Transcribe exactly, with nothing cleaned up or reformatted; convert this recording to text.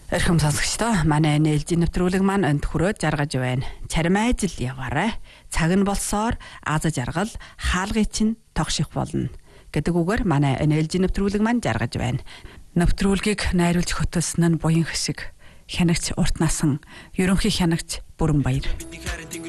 Эрхэм сонсогчдоо манай нээлжийн нэвтрүүлэг маань өнд хүрээд жаргаж байна. Царим ажил яваарай. Цаг нь болсоор аз жаргал хаалгыг чинь тогших болно гэдэг үгээр манай нээлжийн нэвтрүүлэг маань жаргаж байна. Нэвтрүүлгийг найруулж хөтөлсөн нь буян хэсэг хянагч урт насан ерөнхий хянагч Бүрэн Баяр.